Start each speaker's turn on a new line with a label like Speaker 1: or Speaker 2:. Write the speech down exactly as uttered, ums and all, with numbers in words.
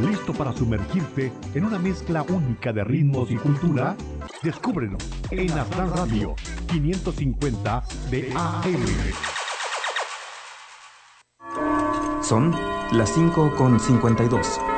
Speaker 1: ¿Listo para sumergirte en una mezcla única de ritmos y cultura? Descúbrelo en Aztlán Radio quinientos cincuenta de A M.
Speaker 2: Son las cinco con cincuenta y dos.